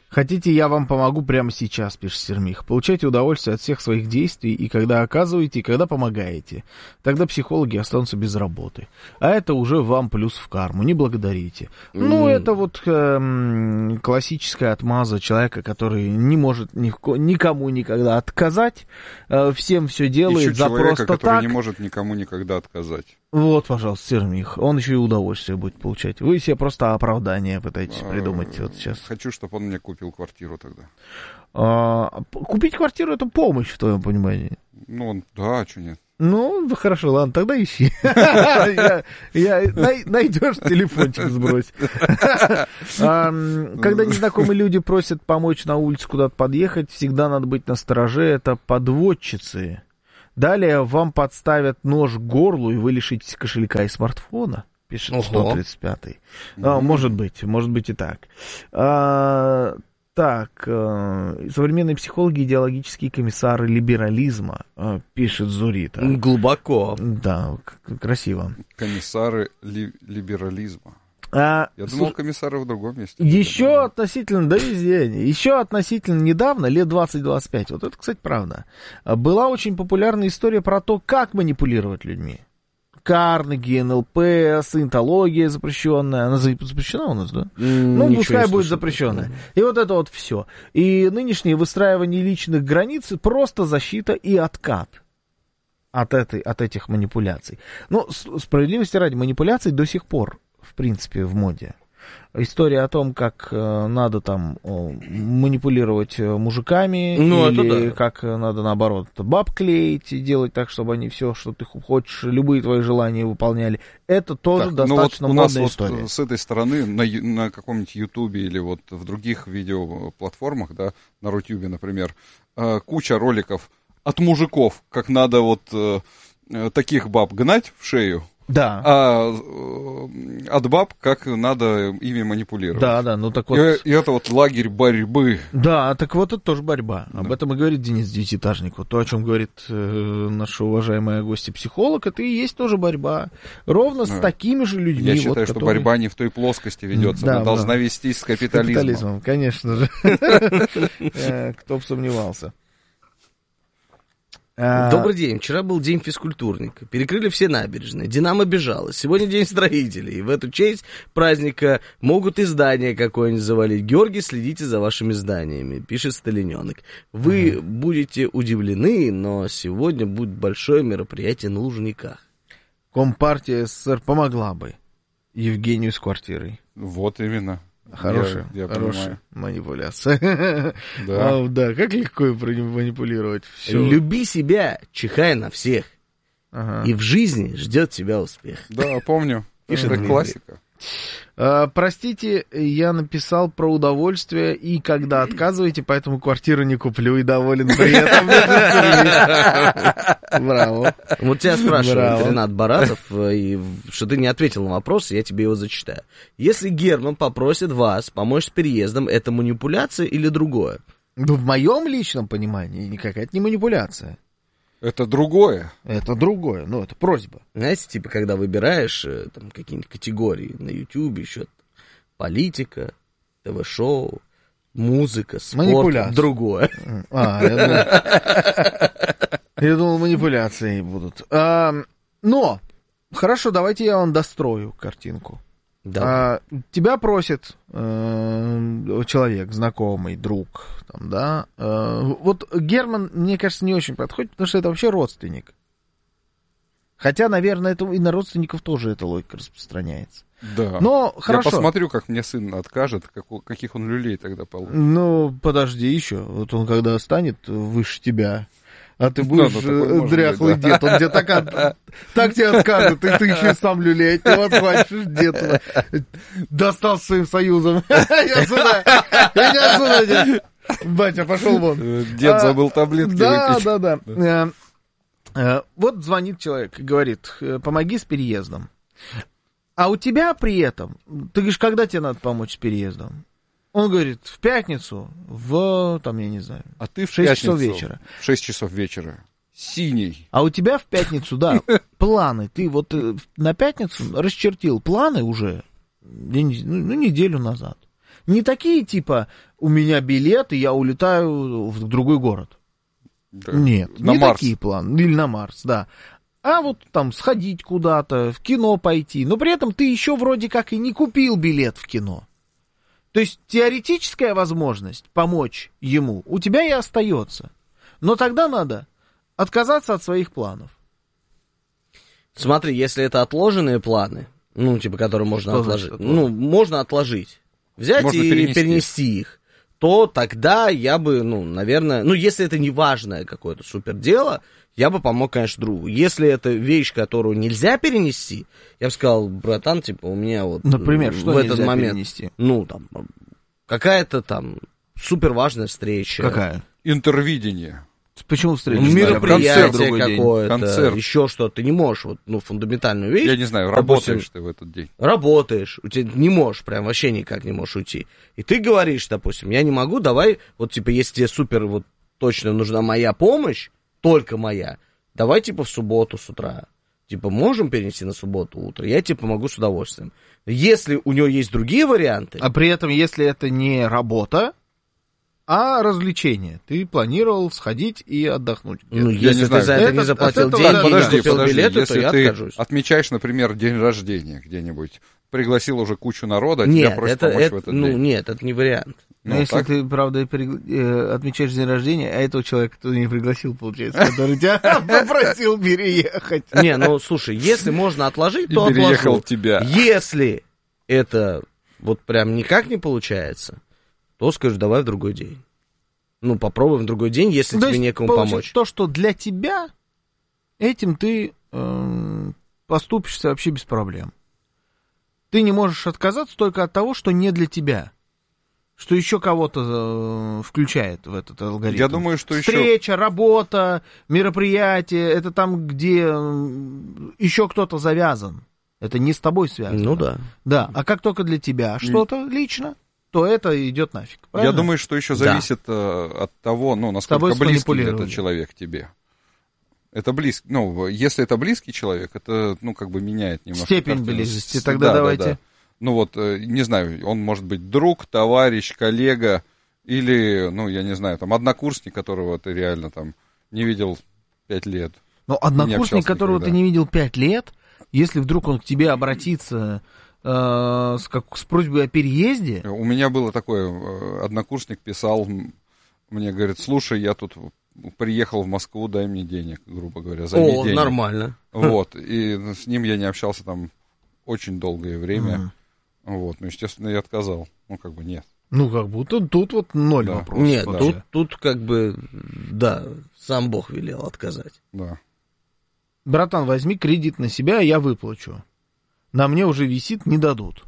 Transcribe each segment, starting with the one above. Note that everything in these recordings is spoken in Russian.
Хотите, я вам помогу прямо сейчас, пишет Сермих. Получайте удовольствие от всех своих действий, и когда оказываете, и когда помогаете. Тогда психологи останутся без работы. А это уже вам плюс в карму, не благодарите. Ну, это вот классическая отмаза человека, который не может никому никогда отказать, всем все делает Ищу за человека, просто который так. не может никому никогда отказать. Вот, пожалуйста, Сермих. Он еще и удовольствие будет получать. Вы себе просто оправдание пытаетесь придумать вот сейчас. Хочу, чтобы он мне купил квартиру тогда. Купить квартиру — это помощь, в твоем понимании. Ну, да, что нет. Ну, хорошо, ладно, тогда ищи. Найдешь, телефончик сбрось. Когда незнакомые люди просят помочь на улице куда-то подъехать, всегда надо быть настороже, это подводчицы. Далее вам подставят нож к горлу, и вы лишитесь кошелька и смартфона, пишет 135-й. Может быть и так. Современные психологи, идеологические комиссары либерализма, пишет Зурита. Глубоко. Да, красиво. Комиссары либерализма. Я думал, комиссары в другом месте. Еще относительно, да везде, еще относительно недавно, лет 20-25, вот это, кстати, правда, была очень популярная история про то, как манипулировать людьми. Карнеги, НЛП, саентология запрещенная. Она запрещена у нас, да? Ну, пускай будет запрещенная. И вот это вот все. И нынешнее выстраивание личных границ просто защита и откат от этих манипуляций. Но справедливости ради, манипуляции до сих пор, в принципе, в моде. История о том, как надо там манипулировать мужиками, или как надо, наоборот, баб клеить и делать так, чтобы они все, что ты хочешь, любые твои желания выполняли. Это тоже достаточно модная история. Вот с этой стороны на каком-нибудь Ютубе или вот в других видеоплатформах, да, на Рутюбе, например, куча роликов от мужиков, как надо вот таких баб гнать в шею. Да. А от баб, как надо ими манипулировать. Да, ну так вот. И это вот лагерь борьбы. Да, так вот это тоже борьба. Да. Об этом и говорит Денис Девятиэтажник. Вот то, о чем говорит наша уважаемая гостья-психолог, это и есть тоже борьба. Ровно с такими же людьми. Я считаю, что борьба не в той плоскости ведется. Она должна вестись с капитализмом. С капитализмом, конечно же. Кто бы сомневался. Добрый день. Вчера был день физкультурника. Перекрыли все набережные. Динамо бежало. Сегодня день строителей. И в эту честь праздника могут и здание какое-нибудь завалить. Георгий, следите за вашими зданиями, пишет Сталиненок. Вы будете удивлены, но сегодня будет большое мероприятие на Лужниках. Компартия СССР помогла бы Евгению с квартирой. Вот именно. Хорошая манипуляция. Да, как легко манипулировать. Все. Люби себя, чихай на всех. И в жизни ждет тебя успех. Да, помню. Это классика. Простите, я написал про удовольствие, и когда отказываете, поэтому квартиру не куплю и доволен при этом. Браво. Вот тебя спрашивает Ренат Баратов, и что ты не ответил на вопрос, я тебе его зачитаю. Если Герман попросит вас помочь с переездом, это манипуляция или другое? Ну, в моем личном понимании никакая это не манипуляция. Это другое. Это другое, ну, это просьба. Знаете, типа, когда выбираешь там какие-нибудь категории на Ютубе, еще политика, ТВ-шоу, музыка, спорт, другое. Я думал, манипуляции будут. Но, хорошо, давайте я вам дострою картинку. Да. Тебя просит человек, знакомый, друг, там, да. Вот Герман, мне кажется, не очень подходит, потому что это вообще родственник. Хотя, наверное, это и на родственников тоже эта логика распространяется. Да. Но хорошо. Я посмотрю, как мне сын откажет, каких он люлей тогда получит. Ну, подожди еще. Вот он когда станет выше тебя, а ты будешь дряхлый дед. Он тебе так тебе откажет, и ты еще сам люлей от него отхватишь, дед. Достал своим союзом. Я сюда, дед. Батя, пошел вон. Дед забыл таблетки выпить. Да. Вот звонит человек и говорит, помоги с переездом. А у тебя при этом, ты говоришь, когда тебе надо помочь с переездом? Он говорит, в пятницу, там, я не знаю, а ты в 6 часов вечера. В 6 часов вечера. Синий. А у тебя в пятницу, да, планы. Ты вот на пятницу расчертил планы уже, неделю назад. Не такие, типа, у меня билет, и я улетаю в другой город. Да. Нет, На не Марс. такие планы. Или на Марс, да. А вот там сходить куда-то, в кино пойти. Но при этом ты еще вроде как и не купил билет в кино. То есть теоретическая возможность помочь ему у тебя и остается. Но тогда надо отказаться от своих планов. Смотри, если это отложенные планы, ну, типа, которые можно Что отложить. значит Ну, можно отложить. Взять Можно и перенести. перенести их. То тогда я бы, ну, наверное... Ну, если это не важное какое-то супер дело, я бы помог, конечно, другу. Если это вещь, которую нельзя перенести, я бы сказал, братан, типа, у меня вот... Например, что в этот нельзя момент, перенести? ну, там, какая-то там супер важная встреча. Какая? Интервидение. Почему встреча? Не знаю, Мероприятие концерт другой день, какое-то, концерт. еще что-то. Ты не можешь, вот, ну, фундаментальную вещь. Я не знаю, допустим, работаешь ты в этот день. Работаешь, у тебя не можешь, прям вообще никак не можешь уйти. И ты говоришь, допустим, я не могу, давай, вот, типа, если тебе супер, вот, точно нужна моя помощь, только моя, давай, типа, в субботу с утра. Типа, можем перенести на субботу утро? Я тебе помогу с удовольствием. Если у него есть другие варианты... А при этом, если это не работа, а развлечение, ты планировал сходить и отдохнуть где-то. Ну, если не ты знаю. за это не Это- заплатил от этого деньги, да, не Подожди, купил билеты, то если я ты откажусь. отмечаешь, например, день рождения где-нибудь, пригласил уже кучу народа, а тебя Нет, просят это, помочь в этот ну, день. нет, это не вариант. Но Ну, если так? ты, правда, отмечаешь день рождения, а этого человека ты не пригласил, получается, который тебя попросил переехать. Не, ну, слушай, если можно отложить, И то переехал отложу. тебя. Если это вот прям никак не получается, то скажешь, давай в другой день. Ну, попробуем в другой день, если То тебе есть, некому получается, помочь. то, что для тебя, этим ты поступишься вообще без проблем. Ты не можешь отказаться только от того, что не для тебя. Что еще кого-то включает в этот алгоритм. Я думаю, что еще... Встреча, работа, мероприятие, это там, где еще кто-то завязан. Это не с тобой связано. Ну да. Да, а как только для тебя что-то лично, то это идет нафиг. Правильно? Я думаю, что еще Да. зависит от того, ну, насколько тобой близкий сманипулировали. этот человек тебе. Это близкий, ну, если это близкий человек, это, ну, как бы меняет немножко. Степень картину. близости, тогда давайте. Да. Ну вот, не знаю, он может быть друг, товарищ, коллега, или, ну, я не знаю, там, однокурсник, которого ты реально там не видел 5 лет. Но не однокурсник, общался которого никогда. ты не видел 5 лет, если вдруг он к тебе обратится с просьбой о переезде, У меня было такое, однокурсник писал мне, говорит, слушай, я тут приехал в Москву, дай мне денег, грубо говоря, займи О, денег. нормально. Вот, и с ним я не общался там очень долгое время. Вот, ну, естественно, я отказал. Ну, как бы нет. ну, как будто тут вот ноль Да. вопросов. Нет, вообще. тут как бы, да, сам Бог велел отказать. Да. Братан, возьми кредит на себя, я выплачу. На мне уже висит, не дадут.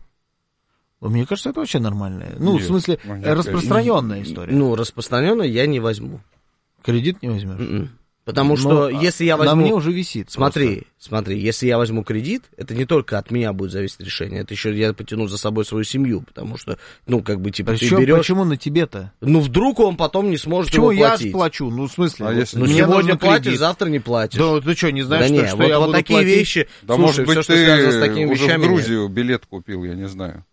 Мне кажется, это вообще нормальная. Ну, Нет, в смысле, нет, распространенная история. Ну, распространенно я не возьму. Кредит не возьмешь. М-м. Потому Но, что если я возьму... На мне уже висит. Смотри, если я возьму кредит, это не только от меня будет зависеть решение, это еще я потяну за собой свою семью, потому что, ну, как бы, типа, Причем, ты берешь... почему на тебе-то? Ну, вдруг он потом не сможет Почему его я платить. плачу? Ну, в смысле, А вот если- Ну, мне сегодня нужен платишь, кредит. завтра не платишь. Да, ты что, не знаешь, Да что, не, что вот, я вот буду такие платить? вещи, Да, слушай, может быть, все, что связано с ты такими уже вещами... в Грузию билет купил, я не знаю.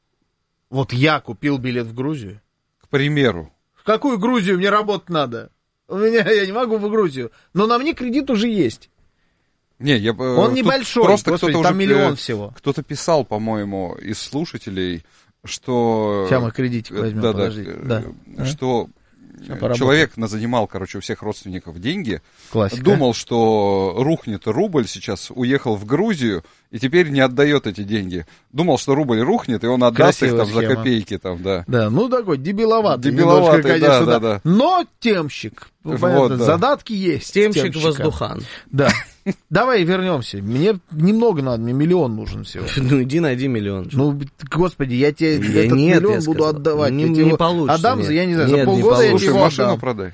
Вот я купил билет в Грузию. К примеру. В какую Грузию? Мне работать надо. Я не могу в Грузию. Но на мне кредит уже есть. Не, Он тут небольшой, просто господи, кто-то там уже, миллион всего. Кто-то писал, по-моему, из слушателей, что... Сейчас мы кредитик возьмем, да, подождите. Да. Что поработаем. человек занимал, короче, у всех родственников деньги, Классика. думал, что рухнет рубль сейчас, уехал в Грузию, и теперь не отдает эти деньги. Думал, что рубль рухнет, и он отдаст их Красивая там за схема. копейки, там, да. Да, ну такой дебиловатый. Дебиловатый, немножко, конечно, да, да. Но темщик. Ну, Вот, понятно, да. задатки есть. Темщик темщика. воздухан. Да. Давай вернемся. Мне немного надо, мне миллион нужен всего. Ну, иди найди миллион. Ну, господи, я тебе Я этот нет, миллион я буду сказал. отдавать. Не- Я тебе не его получится, отдам, нет. я не знаю, Нет, за не полгода я тебе Слушай, его машину отдам. продай.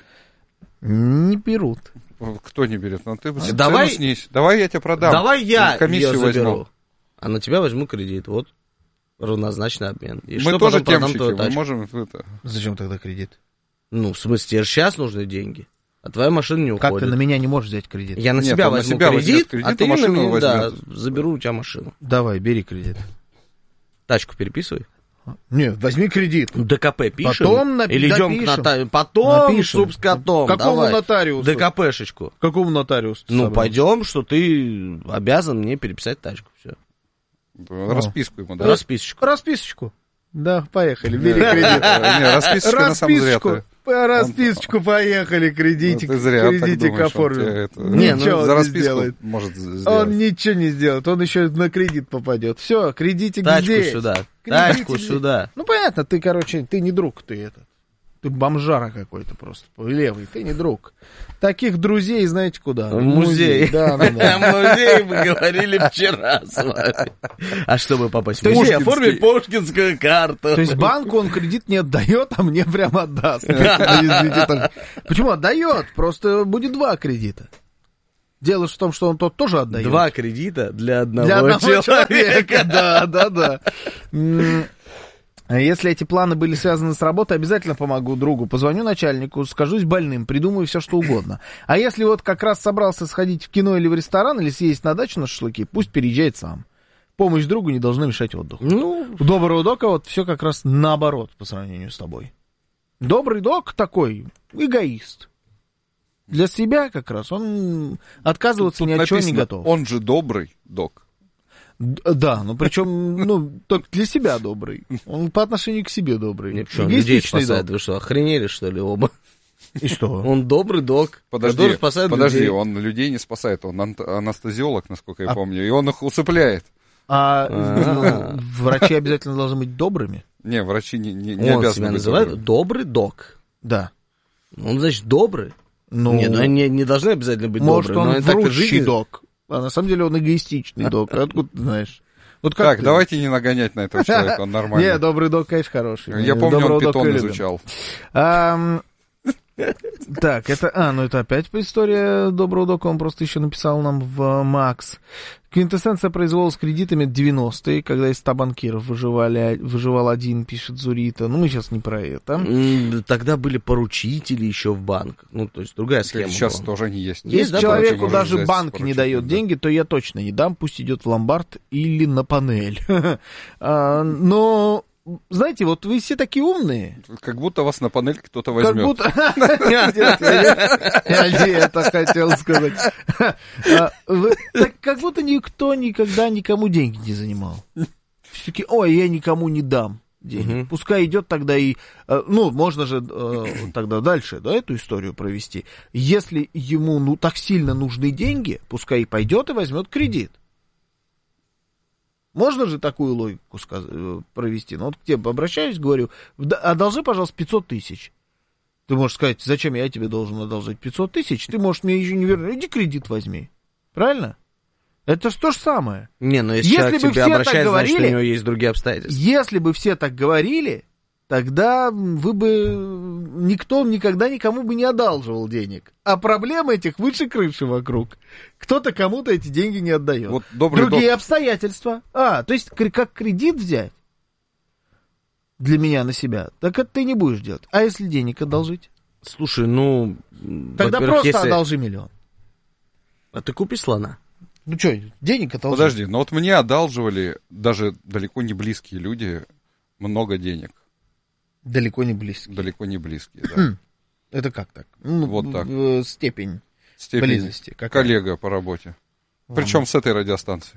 Не берут. Кто не берет? Ну, ты цену Давай- снизь. Давай я тебе продам. Давай я комиссию ее заберу. возьму. А на тебя возьму кредит. Вот. Равнозначный обмен. И Мы что тоже потом продам темщики, твою мы тачку? можем это... Зачем тогда кредит? Ну, в смысле, тебе же сейчас нужны деньги. А твоя машина не Как уходит. ты на меня не можешь взять кредит? Я на Нет, себя он на возьму себя возьмет кредит, кредит, а а ты на машину меня, да, возьмет. заберу у тебя машину. Давай, бери кредит. Тачку переписывай. Нет, возьми кредит. ДКП пишем? Потом Или идем к допишем. нотариусу? Потом Напишем. суп с котом. Какому давай. нотариусу? ДКПшечку. Какому нотариусу? ты Ну, собрал? пойдем, что ты обязан мне переписать тачку. Все. Расписку ему, да? Расписочку. Расписочку. Да, поехали, бери кредит. Не, расписочка на самом деле это... Расписочку, поехали, кредитик. Ты зря так Кредитик думаешь, он оформим. тебе это- Не, ну, Ничего он За не расписку сделает. может сделать. Он ничего не сделает, он еще на кредит попадет. Все, кредитик Тачку здесь. сюда. Кредитик Тачку здесь. сюда. Ну, понятно, ты, короче, ты не друг, ты этот. Ты бомжара какой-то просто, левый, ты не друг. Таких друзей знаете куда? В музей. Да, да, да. Музей мы говорили вчера с вами. А чтобы попасть в музей, Пушкинский. оформить пушкинскую карту. То есть банку он кредит не отдает, а мне прямо отдаст. Извините, так. Почему отдает? Просто будет 2 кредита. Дело в том, что он тот тоже отдает. 2 кредита для одного, Для одного человека. Да, да, да. А если эти планы были связаны с работой, обязательно помогу другу. Позвоню начальнику, скажусь больным, придумаю все, что угодно. А если вот как раз собрался сходить в кино или в ресторан, или съездить на дачу на шашлыки, пусть переезжает сам. Помощь другу не должна мешать отдыху. Ну, У доброго дока вот все как раз наоборот по сравнению с тобой. Добрый док такой эгоист. Для себя как раз он отказываться ни от чего не готов. Он же добрый док. Да, но причем, ну, только для себя добрый. Он по отношению к себе добрый. не, что, людей Эгоистичный спасает. док. Вы что, охренели, что ли, оба? И что? Он добрый док, который Подожди, спасает подожди, людей. он людей не спасает, он анестезиолог, насколько я помню, и он их усыпляет. Ну, врачи обязательно должны быть добрыми? Не, врачи не Он обязаны себя быть называет добрыми. добрый док. Да. Он, значит, добрый. Ну, Не, ну они не должны обязательно быть может, добрые. он но они так и врущий жизнь- док. А на самом деле он эгоистичный док. Откуда ты знаешь? Вот как Так, ты? давайте не нагонять на этого человека, он нормальный. Не, добрый док, конечно, хороший. Я помню, Доброго он дока питон любим. изучал. Так, это... ну это опять история доброго дока, он просто еще написал нам в Макс. Квинтэссенция произвола с кредитами 90-е, когда из 100 банкиров выживал один, пишет Зурита. Ну, мы сейчас не про это. Тогда были поручители еще в банках. Ну, то есть другая схема Сейчас была. тоже они есть. Есть, Если да, человеку можно даже взять банк не поручителя, дает да. деньги, то я точно не дам, пусть идет в ломбард или на панель. Но, знаете, вот вы все такие умные. Как будто вас на панель кто-то Как возьмет. будто... Я не это хотел сказать. Как будто никто никогда никому деньги не занимал. Все таки, ой, я никому не дам денег. Пускай идет тогда и... Ну, можно же тогда дальше, да, эту историю провести. Если ему так сильно нужны деньги, пускай и пойдет и возьмет кредит. Можно же такую логику провести? Ну, вот к тебе обращаюсь, говорю, одолжи, пожалуйста, 500 тысяч. Ты можешь сказать, зачем я тебе должен одолжить 500 тысяч? Ты можешь мне еще не вернуть. Иди кредит возьми. Правильно? Это же то же самое. Не, но если Если человек бы к тебе все так обращается, значит, говорили- у него есть другие обстоятельства. Если бы все так говорили, тогда вы бы... Никто никогда никому бы не одалживал денег. А проблем этих выше крыши вокруг. Кто-то кому-то эти деньги не отдает. Вот добрый Другие обстоятельства. То есть как кредит взять для меня на себя, так это ты не будешь делать. А если денег одолжить? Слушай, ну... Тогда во-первых, просто если- одолжи миллион. А ты купи слона. Ну что, денег одолжи. Подожди, но вот мне одалживали даже далеко не близкие люди много денег. Далеко не близко. Далеко не близкие, да. Это как так? Ну, Вот так. Степень Степень близости. Какая? коллега по работе. Причем с этой радиостанции.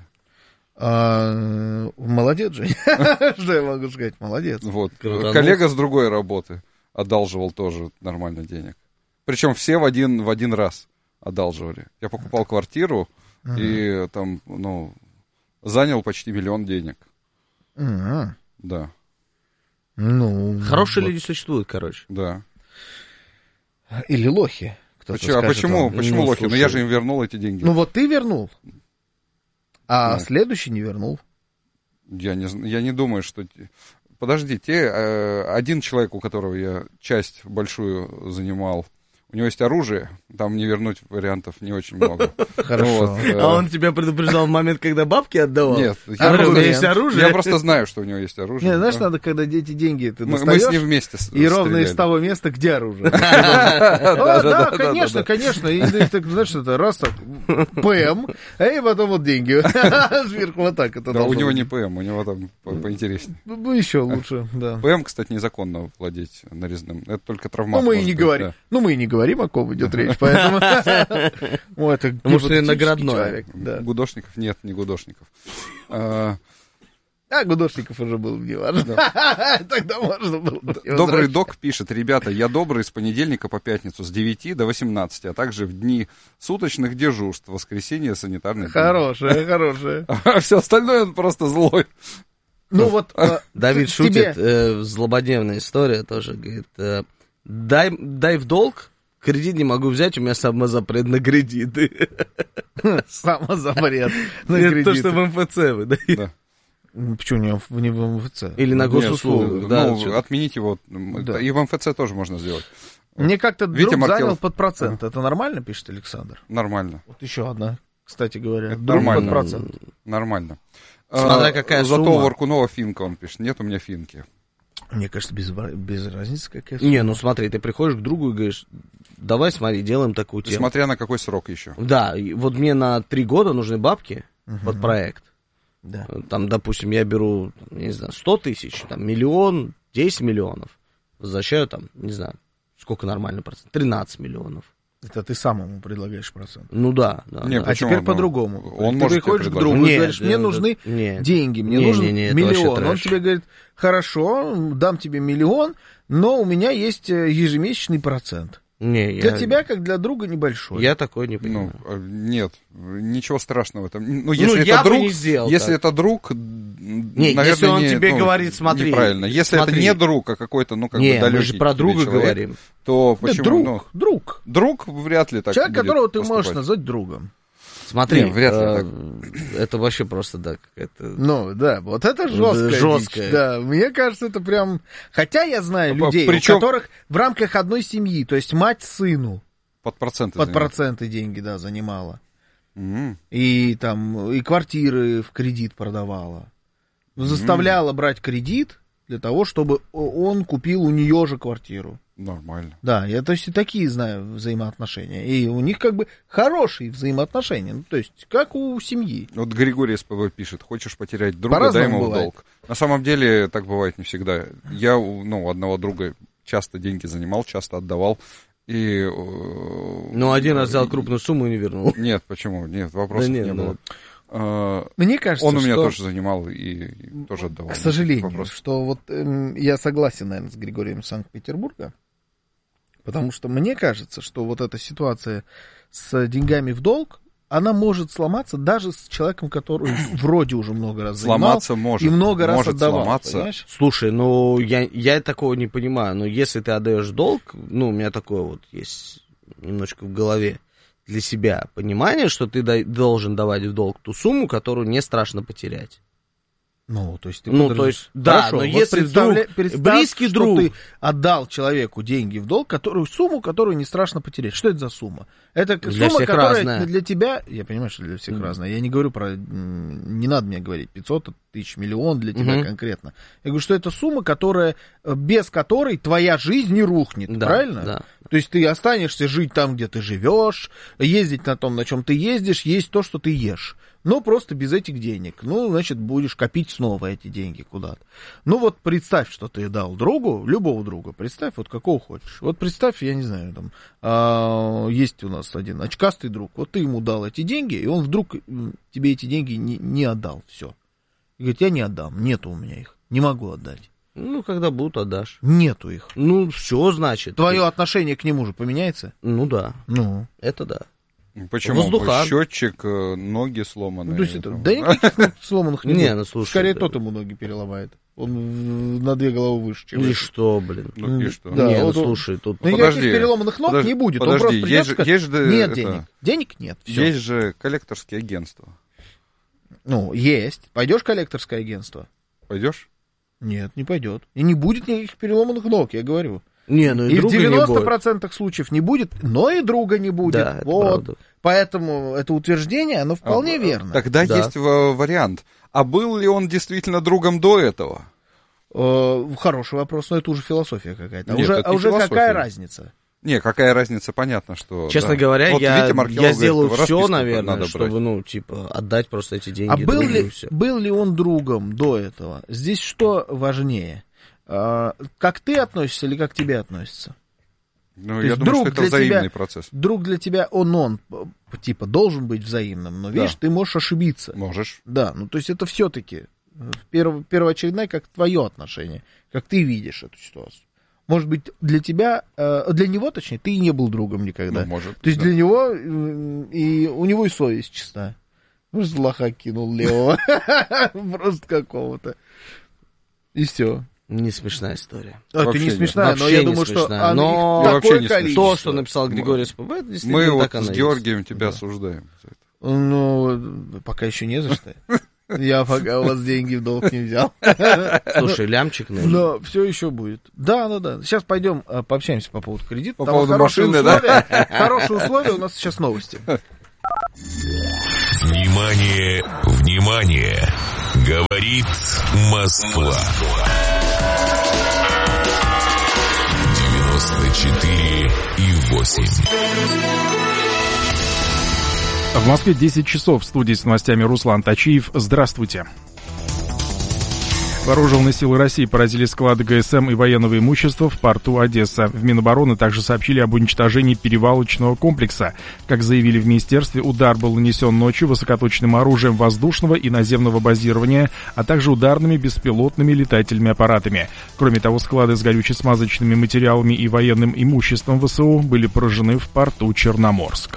Молодец, Жень. Что я могу сказать? Молодец. Вот. Крутанулся. Коллега с другой работы одалживал тоже нормально денег. Причем все в один раз одалживали. Я покупал квартиру и там, занял почти 1 миллион денег. Ага. Да, Ну, Хорошие вот. люди существуют, короче. да. Или лохи. кто-то А скажет почему вам. лохи? Ну слушай. я же им вернул эти деньги. Ну вот ты вернул, а Ну. следующий не вернул. Я не думаю, что... Подожди, один человек, у которого я часть большую занимал, У него есть оружие, там не вернуть вариантов не очень много. Хорошо. А он тебя предупреждал в момент, когда бабки отдавал? Нет, У него есть оружие? я просто знаю, что у него есть оружие. Не, знаешь, да. надо, когда дети деньги ты Мы с достаешь, ним вместе и ровно из стреляли. того места, где оружие. Да, конечно, конечно. И ты, знаешь, это раз так, ПМ, и потом вот деньги. Сверху вот так это Да, у должно него быть. не ПМ, у него там поинтереснее. Ну, еще лучше, да. ПМ, кстати, незаконно владеть нарезным. Это только Ну, травмат. мы и может не быть, говорим. да. Ну, мы и не говорим, о ком идет речь, поэтому... О, это Может, и гипотетический наградной. человек, да. Гудошников нет, не Гудошников. Гудошников уже был, не важно. Тогда можно было. Добрый док пишет: ребята, я добрый с понедельника по пятницу с 9 до 18, а также в дни суточных дежурств, воскресенье, санитарный. Хорошая, хорошая. А все остальное он просто злой. Ну вот... Давид тебе- шутит, злободневная история тоже, говорит, дай в долг, кредит не могу взять, у меня самозапрет на кредиты. Самозапрет на Это то, кредиты. что в МФЦ вы даете. Да. Почему не в МФЦ? Или на госуслугах, Нет, да. ну, что-то. отменить его. Да. И в МФЦ тоже можно сделать. Мне как-то Витя друг занял Маркелов. под процент. Это нормально, пишет Александр? Нормально. Вот еще одна, кстати говоря. Это Друг нормально. под процент. Нормально. Смотря какая Зато сумма. у Варкунова финка, он пишет. Нет у меня финки. Мне кажется, без разницы какая Не, ну смотри, ты приходишь к другу и говоришь, давай, смотри, делаем такую тему. Смотря на какой срок еще. Да, и вот мне на 3 года нужны бабки под проект. Да. Там, допустим, я беру, не знаю, 100 тысяч, там, миллион, 10 миллионов. Возвращаю там, не знаю, сколько нормальный процент, 13 миллионов. Это ты сам ему предлагаешь процент. Ну да, да. Не, да. А почему? теперь Ну, по-другому. он Ты может тебе приходишь к предложить. другу и Нет, говоришь, мне да, нужны нет. деньги, мне Не, нужен не, не, это вообще миллион. Он трэш. тебе говорит, хорошо, дам тебе миллион, но у меня есть ежемесячный процент. Не, Для тебя, как для друга, небольшой. Я такой не Ну, понимаю. нет, ничего страшного в этом. Ну, если я это бы друг, не сделал если так. это друг, наверное, если он тебе говорит, смотри, неправильно. Если смотри. это не друг, а какой-то, ну, как Не, бы далекий мы же про тебе друга человек, говорим. то Да, почему? друг, Ну, друг. друг вряд ли так Человек, будет которого ты поступать. можешь назвать другом. Смотри, Не, вряд ли это вообще просто, да, какая-то... Ну, да, вот это жесткая Жесткая. дичь. Да, мне кажется, это прям... Хотя я знаю людей, причем- у которых в рамках одной семьи, то есть мать сыну Под проценты. под занимать. проценты деньги, да, занимала. Мгм. И там, и квартиры в кредит продавала. Заставляла брать кредит для того, чтобы он купил у нее же квартиру. Нормально. Да, я то есть и такие знаю взаимоотношения. И у них как бы хорошие взаимоотношения. Ну, то есть, как у семьи. Вот Григорий СПВ пишет: хочешь потерять друга, По-разному дай ему в бывает. долг. На самом деле так бывает не всегда. Я у одного друга часто деньги занимал, часто отдавал. И, Ну, один раз взял крупную сумму и не вернул. Нет, почему? Нет, вопросов Да нет, не ну, было. А, Мне кажется, Он у меня что, тоже занимал и тоже отдавал. к сожалению, Вопрос. что вот я согласен, наверное, с Григорием из Санкт-Петербурга, потому что мне кажется, что вот эта ситуация с деньгами в долг, она может сломаться даже с человеком, который вроде уже много раз занимал Сломаться может. и много раз может отдавал. сломаться. Понимаешь? Слушай, ну, я такого не понимаю. Но если ты отдаешь долг, ну, у меня такое вот есть немножко в голове для себя понимание, что ты должен давать в долг ту сумму, которую не страшно потерять. Ну, то есть, ты Ну, подразумеваешь- то есть, да, Хорошо, но вот если представь, близкий что друг- ты отдал человеку деньги в долг, сумму, которую не страшно потерять. Что это за сумма? Это Для сумма, всех которая разная. для тебя, я понимаю, что для всех разная. Я не говорю про, не надо мне говорить 500 тысяч, миллион для тебя конкретно. Я говорю, что это сумма, которая, без которой твоя жизнь не рухнет, Да, правильно? да. То есть ты останешься жить там, где ты живешь, ездить на том, на чем ты ездишь, есть то, что ты ешь. Но просто без этих денег. Ну, значит, будешь копить снова эти деньги куда-то. Ну, вот представь, что ты дал другу, любого друга, представь, вот какого хочешь. Вот представь, я не знаю, там, есть у нас один очкастый друг, вот ты ему дал эти деньги, и он вдруг тебе эти деньги не отдал, все. И говорит, я не отдам, нету у меня их, не могу отдать. Ну, когда будут, отдашь. Нету их. Ну, все, значит. Твое отношение к нему же поменяется? Ну, да, Ну. это да. Почему? Воздухан. Счетчик, ноги сломаны. Ну, то есть это, да никаких сломанных не Не, будет. ну, слушай, Скорее да. тот ему ноги переломает. Он на 2 головы выше, чем И этот. что, блин? Ну, и что? Да, не, ну, вот он- слушай, тут... Ну, никаких Подожди, переломанных ног подожди, не будет. Он подожди, просто есть придет же- и скажет, есть же нет это- денег. Денег нет. Всё. Есть же коллекторские агентства. Ну, есть. Пойдешь в коллекторское агентство? Пойдешь? Нет, не пойдет. И не будет никаких переломанных ног, я говорю. Не, ну и в друга не 90% будет. случаев не будет, но и друга не будет. Да, это вот. правда. Поэтому это утверждение, оно вполне верно. Тогда Да. есть вариант. А был ли он действительно другом до этого? Хороший вопрос, но это уже философия какая-то. Нет, это не уже философия. какая разница? Не, какая разница, понятно, что... Честно да. говоря, Вот я видите, Маркелов говорит, сделаю что все, расписку наверное, надо чтобы, брать. отдать просто эти деньги А был другу, и ли, всё. был ли он другом до этого? Здесь что важнее? Как ты относишься или как к тебе относятся? Ну, То я есть думаю, что друг это для взаимный тебя- процесс. Друг для тебя он, типа, должен быть взаимным, но, видишь, Да. ты можешь ошибиться. Можешь. Да, ну, то есть это все-таки первоочередное, как твое отношение, как ты видишь эту ситуацию. Может быть, для тебя, для него, точнее, ты и не был другом никогда. Ну, может, То есть да. для него, и у него и совесть чиста. Может, лоха кинул левого, просто какого-то. И все. Не смешная история. Это Вообще не нет. смешная, но Вообще я не думаю, что смешная, их но- И вообще такое не количество. То, что написал Григорий Спивак, это действительно Мы вот так оно с и Георгием есть. тебя Да. осуждаем за это. Ну, пока еще не за что. Я пока у вас деньги в долг не взял. Слушай, лямчик нужен. Но все еще будет. Да. Сейчас пойдем пообщаемся по поводу кредита. По Там поводу хорошие машины, да? условия, хорошие условия, у нас сейчас новости. Внимание, внимание! Говорит Москва. 94,8. В Москве 10 часов. В студии с новостями Руслан Тачиев. Здравствуйте. Вооруженные силы России поразили склады ГСМ и военного имущества в порту Одесса. В Минобороны также сообщили об уничтожении перевалочного комплекса. Как заявили в министерстве, удар был нанесен ночью высокоточным оружием воздушного и наземного базирования, а также ударными беспилотными летательными аппаратами. Кроме того, склады с горюче-смазочными материалами и военным имуществом ВСУ были поражены в порту Черноморск.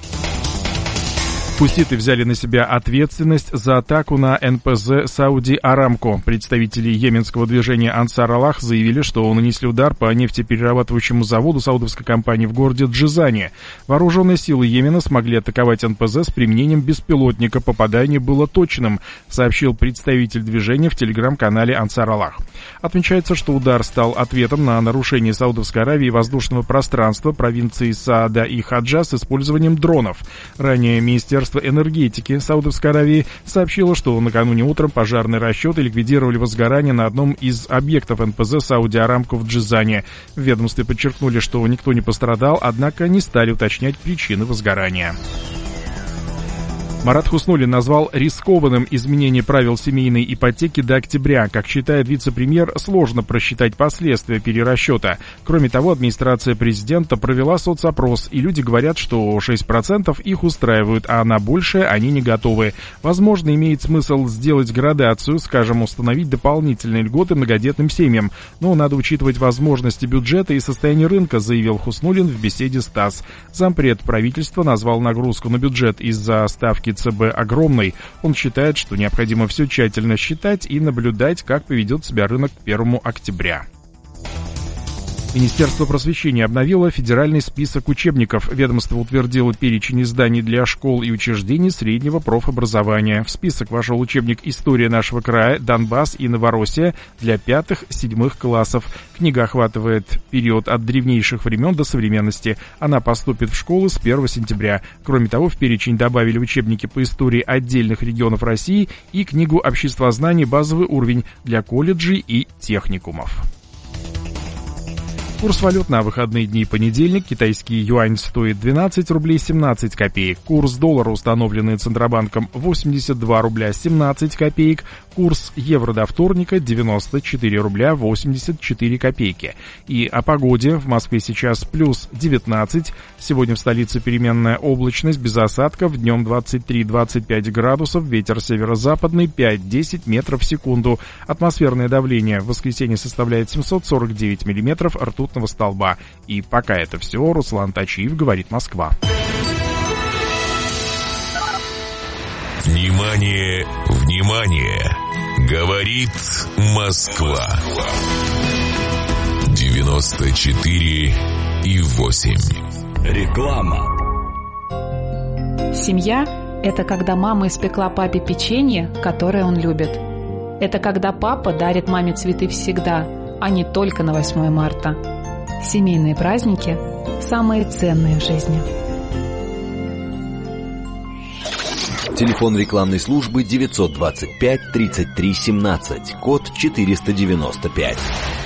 Хуситы взяли на себя ответственность за атаку на НПЗ Сауди Арамко. Представители йеменского движения Ансар Аллах заявили, что нанесли удар по нефтеперерабатывающему заводу саудовской компании в городе Джизане. Вооруженные силы Йемена смогли атаковать НПЗ с применением беспилотника. Попадание было точным, сообщил представитель движения в телеграм-канале Ансар Аллах. Отмечается, что удар стал ответом на нарушение Саудовской Аравии воздушного пространства провинции Саада и Хаджа с использованием дронов. Ранее Министерство энергетики Саудовской Аравии сообщило, что накануне утром пожарные расчеты ликвидировали возгорание на одном из объектов НПЗ Сауди Арамко в Джизане. В ведомстве подчеркнули, что никто не пострадал, однако не стали уточнять причины возгорания. Марат Хуснуллин назвал рискованным изменение правил семейной ипотеки до октября. Как считает вице-премьер, сложно просчитать последствия перерасчета. Кроме того, администрация президента провела соцопрос, и люди говорят, что 6% их устраивают, а на большее они не готовы. Возможно, имеет смысл сделать градацию, скажем, установить дополнительные льготы многодетным семьям. Но надо учитывать возможности бюджета и состояние рынка, заявил Хуснуллин в беседе с ТАСС. Зампред правительства назвал нагрузку на бюджет из-за ставки ЦБ огромной. Он считает, что необходимо все тщательно считать и наблюдать, как поведет себя рынок к 1 октября. Министерство просвещения обновило федеральный список учебников. Ведомство утвердило перечень изданий для школ и учреждений среднего профобразования. В список вошел учебник «История нашего края», «Донбасс» и «Новороссия» для 5-7 классов. Книга охватывает период от древнейших времен до современности. Она поступит в школы с 1 сентября. Кроме того, в перечень добавили учебники по истории отдельных регионов России и книгу «Обществознание. Базовый уровень» для колледжей и техникумов. Курс валют на выходные дни: понедельник. Китайский юань стоит 12 рублей 17 копеек. Курс доллара, установленный Центробанком, 82 рубля 17 копеек. Курс евро до вторника 94 рубля 84 копейки. И о погоде. В Москве сейчас плюс 19. Сегодня в столице переменная облачность, без осадков. Днем 23-25 градусов. Ветер северо-западный 5-10 метров в секунду. Атмосферное давление в воскресенье составляет 749 миллиметров ртутного столба. И пока это все. Руслан Тачиев, говорит Москва. Внимание, внимание! Говорит Москва. 94,8. Реклама. Семья – это когда мама испекла папе печенье, которое он любит. Это когда папа дарит маме цветы всегда, а не только на 8 марта. Семейные праздники – самые ценные в жизни. Телефон рекламной службы 925 33 17, код 495.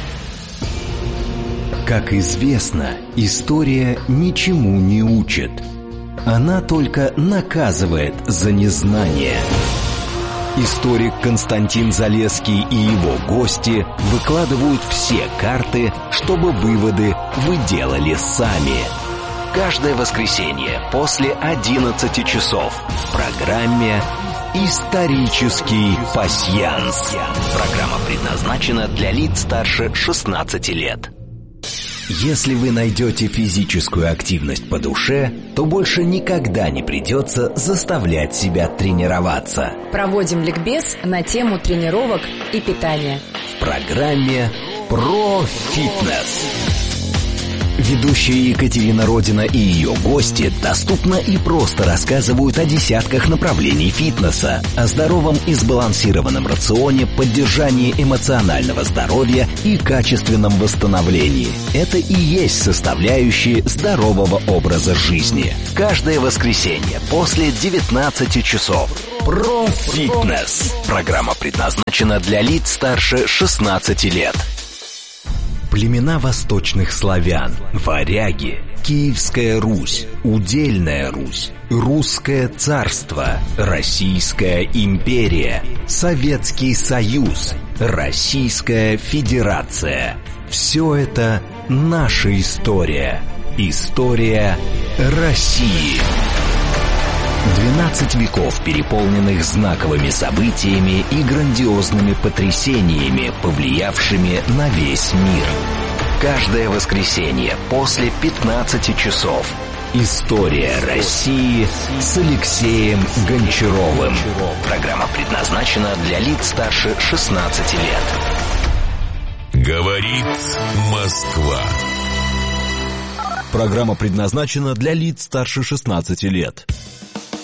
Как известно, история ничему не учит. Она только наказывает за незнание. Историк Константин Залесский и его гости выкладывают все карты, чтобы выводы вы делали сами. Каждое воскресенье после 11 часов в программе «Исторический пасьянс». Программа предназначена для лиц старше 16 лет. Если вы найдете физическую активность по душе, то больше никогда не придется заставлять себя тренироваться. Проводим ликбез на тему тренировок и питания. В программе «Про фитнес». Ведущая Екатерина Родина и ее гости доступно и просто рассказывают о десятках направлений фитнеса, о здоровом и сбалансированном рационе, поддержании эмоционального здоровья и качественном восстановлении. Это и есть составляющие здорового образа жизни. Каждое воскресенье после 19 часов. Про фитнес. Программа предназначена для лиц старше 16 лет. Племена восточных славян, варяги, Киевская Русь, Удельная Русь, Русское царство, Российская империя, Советский Союз, Российская Федерация. Все это наша история. История России. 12 веков, переполненных знаковыми событиями и грандиозными потрясениями, повлиявшими на весь мир. Каждое воскресенье после 15 часов. История России с Алексеем Гончаровым. Программа предназначена для лиц старше 16 лет. Говорит Москва. Программа предназначена для лиц старше 16 лет.